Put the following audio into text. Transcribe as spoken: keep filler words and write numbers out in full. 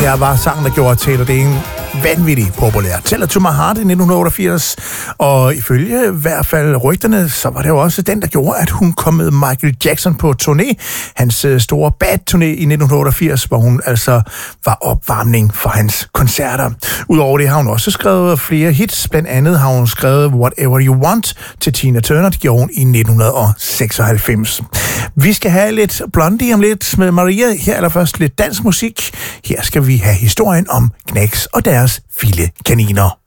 her var sangen, der gjorde Taylor Dayne vanvittigt populær. Tell It To My Heart i nitten otteogfirs, og ifølge i hvert fald rygterne, så var det jo også den, der gjorde, at hun kom med Michael Jackson på turné. Hans store Bad-turné i nitten otteogfirs, hvor hun altså var opvarmning for hans koncerter. Udover det har hun også skrevet flere hits. Blandt andet har hun skrevet Whatever You Want til Tina Turner. Det gjorde hun i nitten seksoghalvfems. Vi skal have lidt Blondie om lidt med Maria. Her er der først lidt dansk musik. Her skal vi have historien om Gnags og deres vilde kaniner.